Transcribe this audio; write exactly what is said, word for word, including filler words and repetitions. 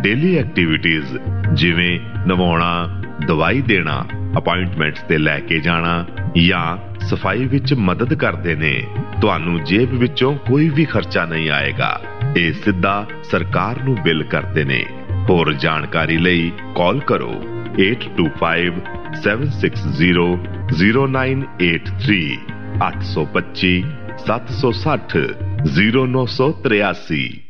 Daily activities ਜਿਵੇਂ ਨਵਾਉਣਾ, ਦਵਾਈ ਦੇਣਾ, ਅਪਾਇੰਟਮੈਂਟਸ ਤੇ ਲੈ ਕੇ ਜਾਣਾ ਜਾਂ ਸਫਾਈ ਵਿੱਚ ਮਦਦ ਕਰਦੇ ਨੇ। ਤੁਹਾਨੂੰ ਜੇਬ ਵਿੱਚੋਂ ਕੋਈ ਵੀ ਖਰਚਾ ਨਹੀਂ ਆਏਗਾ। ਇਹ ਸਿੱਧਾ ਸਰਕਾਰ ਨੂੰ ਬਿੱਲ ਕਰਦੇ ਨੇ। ਹੋਰ ਜਾਣਕਾਰੀ ਲਈ ਕਾਲ ਕਰੋ eight two five seven six zero zero nine eight three ਅੱਠ ਸੌ ਪੱਚੀ ਸੱਤ ਸੌ ਸੱਠ ਜ਼ੀਰੋ ਨੌ ਸੌ ਤਰਿਆਸੀ।